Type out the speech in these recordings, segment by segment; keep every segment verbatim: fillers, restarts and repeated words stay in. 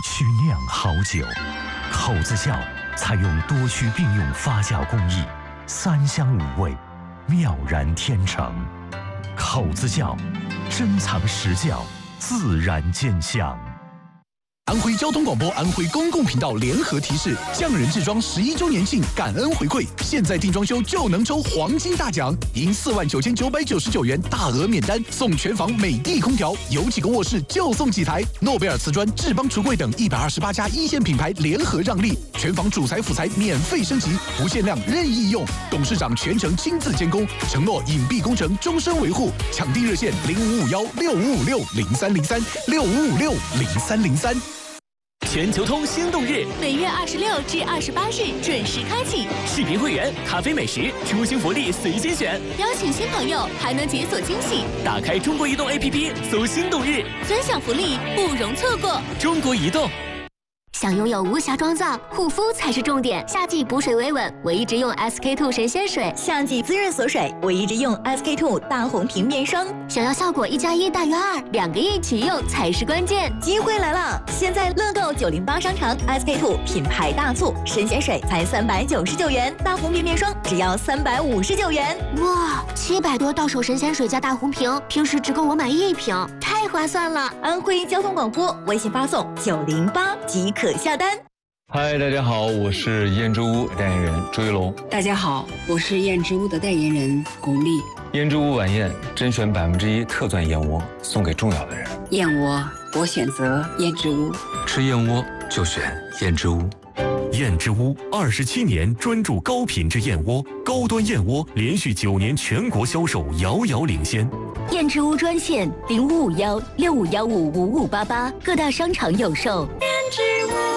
曲酿好酒。口子窖采用多区并用发酵工艺，三香五味，妙然天成。口子窖，珍藏实窖，自然见香。 安徽交通广播、安徽公共频道联合提示：匠人制装十一周年庆感恩回馈，现在订装修就能抽黄金大奖，赢四万九千九百九十九元大额免单，送全房美的空调，有几个卧室就送几台。诺贝尔瓷砖、智邦橱柜等一百二十八家一线品牌联合让利，全房主材辅材免费升级，不限量任意用，董事长全程亲自监工，承诺隐蔽工程终身维护。抢订热线零五五幺六五五六零三零三六五五六零三零三。 全球通心动日， 每月二十六至二十八日准时开启。 视频会员、咖啡美食、出行福利随心选， 邀请新朋友还能解锁惊喜。 打开中国移动 A P P， 搜心动日， 尊享福利不容错过。 中国移动。 想拥有无瑕妆造，护肤才是重点。夏季补水维稳，我一直用 S K two 神仙水； 夏季滋润锁水，我一直用 S K two 大红瓶面霜。 想要效果一加一大于二，两个一起用才是关键。 机会来了！现在乐购九零八商城 S K two 品牌大促，神仙水才三百九十九元，大红瓶面霜只要三百五十九元。 哇，七百多到手神仙水加大红瓶，平时只够我买一瓶，太划算了！ 安徽交通广播微信发送九零八即可下单。 嗨，大家好，我是燕之屋代言人朱一龙。 大家好，我是燕之屋的代言人巩俐。 燕之屋晚宴甄选百分之一特钻燕窝，送给重要的人。 燕窝，我选择燕之屋。 吃燕窝就选燕之屋。 燕之屋二十七年专注高品质燕窝，高端燕窝连续九年全国销售遥遥领先。 燕之屋专线零五五幺六五幺五五五八八，各大商场有售。燕之屋。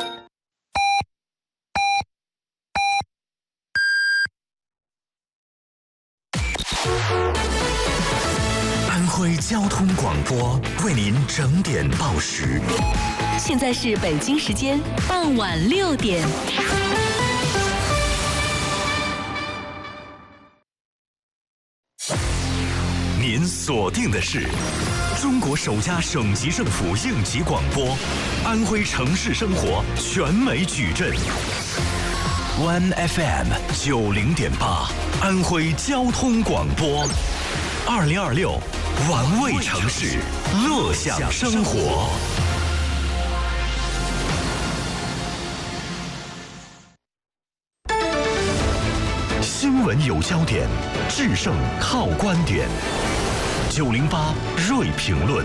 安徽交通广播为您整点报时。 现在是北京时间傍晚六点。 您锁定的是中国首家省级政府应急广播，安徽城市生活全美矩阵。One F M 九零点八，安徽交通广播，二零二六，玩味城市，乐享生活。新闻有焦点，制胜靠观点。九零八锐评论。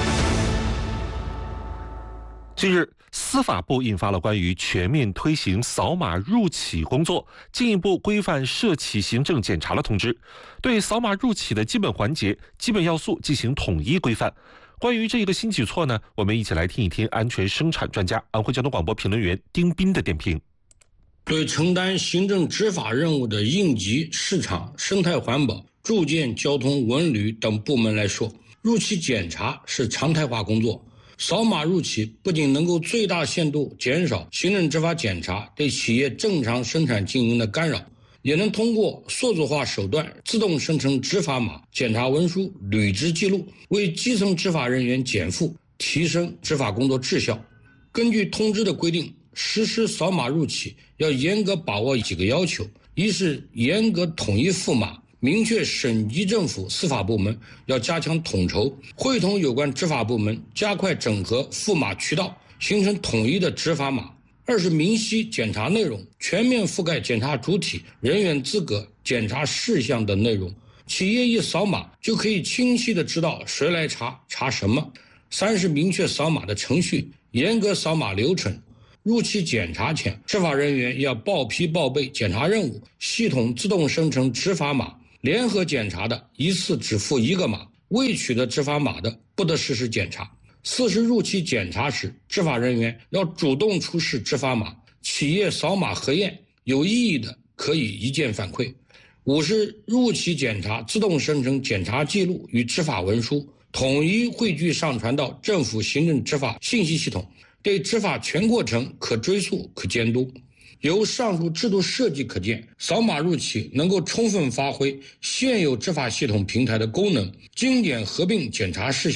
近日，司法部印发了关于全面推行扫码入企工作，进一步规范涉企行政检查的通知，对扫码入企的基本环节、基本要素进行统一规范。关于这一个新举措呢，我们一起来听一听安全生产专家、安徽交通广播评论员丁斌的点评。 对承担行政执法任务的应急、市场、生态环保、住建、交通、文旅等部门来说，入企检查是常态化工作。扫码入企不仅能够最大限度减少行政执法检查对企业正常生产经营的干扰，也能通过数字化手段自动生成执法码、检查文书、履职记录，为基层执法人员减负，提升执法工作质效。根据通知的规定，实施扫码入企要严格把握几个要求：一是严格统一付码，明确省级政府司法部门要加强统筹，会同有关执法部门加快整合付码渠道，形成统一的执法码；二是明晰检查内容，全面覆盖检查主体、人员资格、检查事项的内容，企业一扫码就可以清晰地知道谁来查、查什么；三是明确扫码的程序，严格扫码流程。入企检查前，执法人员要报批报备检查任务，系统自动生成执法码，联合检查的一次只付一个码，未取得执法码的不得实施检查。四是入企检查时，执法人员要主动出示执法码，企业扫码核验有异议的可以一键反馈。五是入企检查自动生成检查记录与执法文书，统一汇聚上传到政府行政执法信息系统，对执法全过程可追溯、可监督。由上述制度设计可见，扫码入企能够充分发挥现有执法系统平台的功能，精简合并检查事项，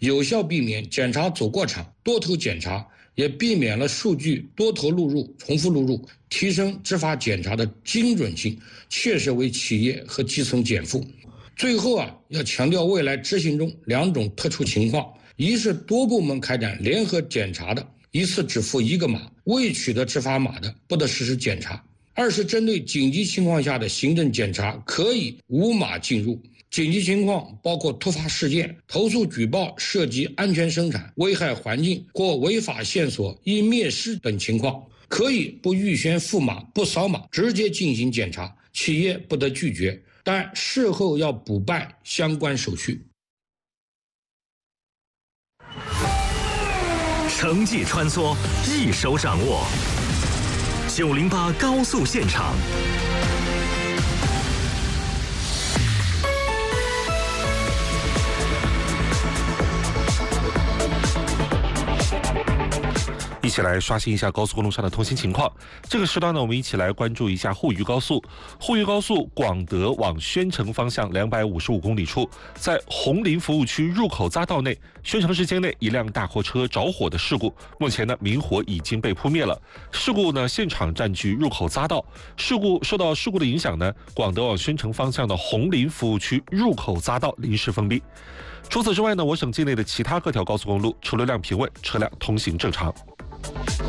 有效避免检查走过场、多头检查，也避免了数据多头录入、重复录入，提升执法检查的精准性，切实为企业和基层减负。最后啊，要强调未来执行中两种特殊情况：一是多部门开展联合检查的，一次只付一个码，未取得执法码的不得实施检查；二是针对紧急情况下的行政检查，可以无码进入。紧急情况包括突发事件、投诉举报涉及安全生产、危害环境或违法线索易灭失等情况，可以不预先付码、不扫码直接进行检查，企业不得拒绝，但事后要补办相关手续。 城际穿梭，一手掌握。九零八高速现场。 一起来刷新一下高速公路上的通行情况。这个时段呢，我们一起来关注一下沪渝高速。沪渝高速广德往宣城方向两百五十五公里处，在红林服务区入口匝道内，宣城市境内一辆大货车着火的事故，目前呢明火已经被扑灭了。事故呢现场占据入口匝道，事故受到事故的影响呢，广德往宣城方向的红林服务区入口匝道临时封闭。除此之外呢，我省境内的其他各条高速公路车流量平稳，车辆通行正常。